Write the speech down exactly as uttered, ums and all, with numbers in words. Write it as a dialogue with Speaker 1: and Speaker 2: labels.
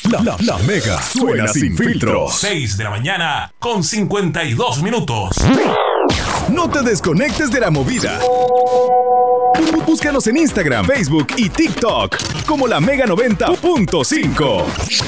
Speaker 1: La, la, la Mega suena sin filtros.
Speaker 2: seis de la mañana con cincuenta y dos minutos.
Speaker 1: No te desconectes de la movida. Búscanos en Instagram, Facebook y TikTok como La Mega noventa punto cinco.